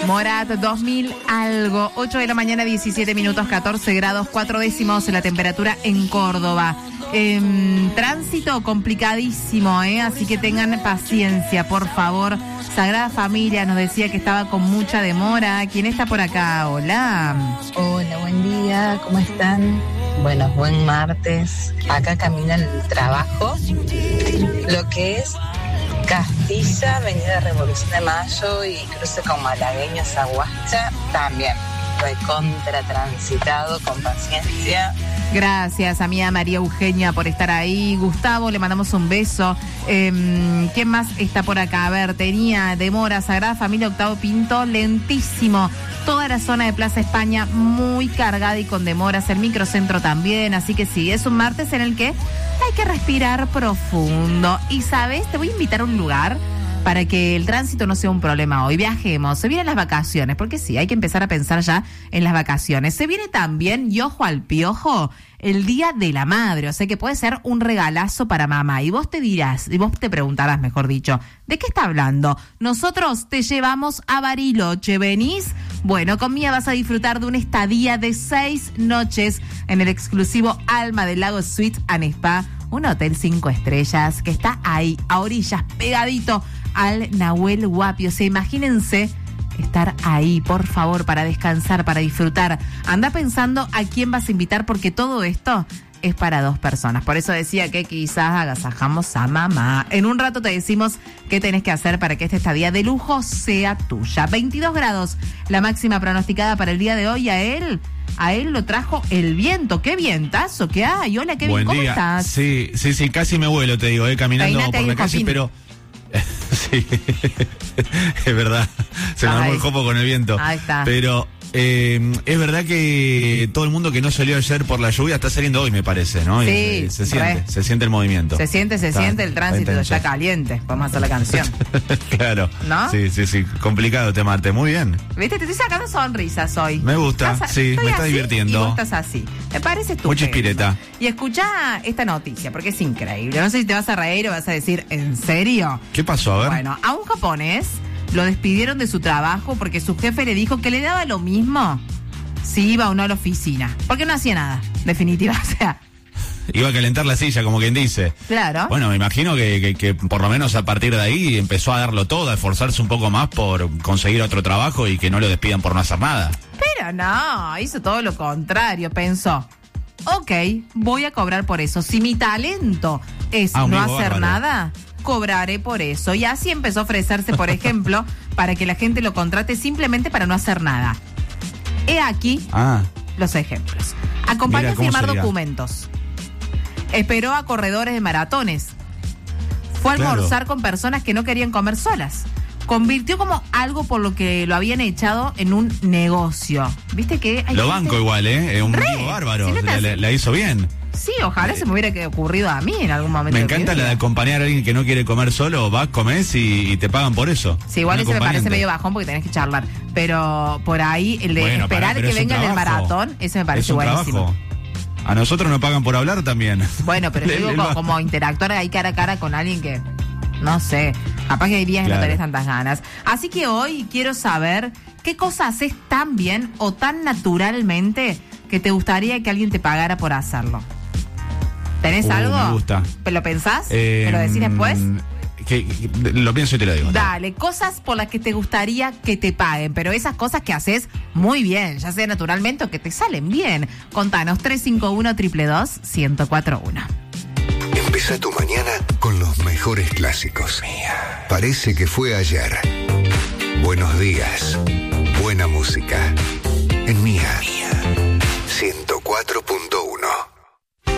Morat 2000 algo, 8 de la mañana, 17 minutos, 14 grados, 4 décimos la temperatura en Córdoba. Tránsito complicadísimo, así que tengan paciencia, por favor. Sagrada Familia nos decía que estaba con mucha demora. ¿Quién está por acá? Hola. Hola, buen día, ¿cómo están? Bueno, buen martes. Acá camina el trabajo. Lo que es Castilla, Avenida Revolución de Mayo y cruce con Malagueño, Zaguacha, también recontra transitado, con paciencia. Gracias, amiga María Eugenia, por estar ahí. Gustavo, le mandamos un beso. ¿Quién más está por acá? A ver, tenía demora, Sagrada Familia, Octavo Pinto, lentísimo. Toda la zona de Plaza España muy cargada y con demoras. El microcentro también. Así que sí, es un martes en el que hay que respirar profundo. Y, ¿sabes? Te voy a invitar a un lugar para que el tránsito no sea un problema hoy. Viajemos, se vienen las vacaciones, porque sí, hay que empezar a pensar ya en las vacaciones. Se viene también, y ojo al piojo, el Día de la Madre, o sea que puede ser un regalazo para mamá. Y vos te dirás, y vos te preguntarás, mejor dicho, ¿de qué está hablando? Nosotros te llevamos a Bariloche, ¿venís? Bueno, con Mía vas a disfrutar de una estadía de 6 noches en el exclusivo Alma del Lago Suites and Spa, un hotel 5 estrellas que está ahí, a orillas, pegadito al Nahuel Huapi. O sea, imagínense estar ahí, por favor, para descansar, para disfrutar. Anda pensando a quién vas a invitar, porque todo esto es para 2 personas. Por eso decía que quizás agasajamos a mamá. En un rato te decimos qué tenés que hacer para que esta estadía de lujo sea tuya. 22 grados, la máxima pronosticada para el día de hoy. A él lo trajo el viento. ¡Qué vientazo que hay! Hola, Kevin, buen ¿cómo día. estás? Sí, casi me vuelo, te digo, caminando Peinate por la calle, Joaquín. pero... Sí, es verdad, se me armó el copo con el viento. Ahí está. Pero es verdad que todo el mundo que no salió ayer por la lluvia está saliendo hoy, me parece, ¿no? Sí, Se siente el movimiento. Se siente el tránsito, intenso. está caliente. Podemos hacer la canción. Claro. ¿No? Sí, complicado este martes, muy bien. Viste, te estoy sacando sonrisas hoy. Me gusta, sí, Estoy me está así divirtiendo. Y vos estás así. Me parece estupendo. Muy chispireta. Y escuchá esta noticia, porque es increíble. No sé si te vas a reír o vas a decir, ¿en serio? ¿Qué pasó? A ver. Bueno, a un japonés lo despidieron de su trabajo porque su jefe le dijo que le daba lo mismo si iba o no a la oficina. Porque no hacía nada, definitiva. O sea, Iba a calentar la silla, como quien dice. claro. Bueno, me imagino que por lo menos a partir de ahí empezó a darlo todo, a esforzarse un poco más por conseguir otro trabajo y que no lo despidan por no hacer nada. Pero no, hizo todo lo contrario. Pensó, ok, voy a cobrar por eso. Si mi talento es un no vivo hacer bárbaro. nada, cobraré por eso. Y así empezó a ofrecerse, por ejemplo, para que la gente lo contrate simplemente para no hacer nada. He aquí los ejemplos. Acompañó Mira, a ¿cómo firmar sería? documentos. Esperó a corredores de maratones. Fue a Claro. almorzar con personas que no querían comer solas. Convirtió como algo por lo que lo habían echado en un negocio. ¿Viste que hay Lo gente- banco igual, un Re, vivo bárbaro. si no te hace- La hizo bien. Sí, ojalá se me hubiera ocurrido a mí en algún momento. Me de encanta mi la de vida. acompañar a alguien que no quiere comer solo. Vas, comés y te pagan por eso. Sí, igual Un eso me parece acompañante. medio bajón porque tenés que charlar. Pero por ahí, el de Bueno, esperar pero que es un venga el del trabajo. maratón, ese me parece Es un buenísimo. trabajo. A nosotros nos pagan por hablar también. Bueno, pero yo digo como interactuar ahí cara a cara con alguien que, no sé, capaz que hay días que no Claro. tenés tantas ganas. Así que hoy quiero saber qué cosas haces tan bien o tan naturalmente que te gustaría que alguien te pagara por hacerlo. ¿Tenés algo? Me gusta. ¿Lo pensás? ¿Me lo decís después? Lo pienso y te lo digo. Dale, cosas por las que te gustaría que te paguen, pero esas cosas que haces muy bien, ya sea naturalmente o que te salen bien. Contanos, 351-222-1041. Empieza tu mañana con los mejores clásicos. Parece que fue ayer. Buenos días. Buena música. En Mía. 104.1.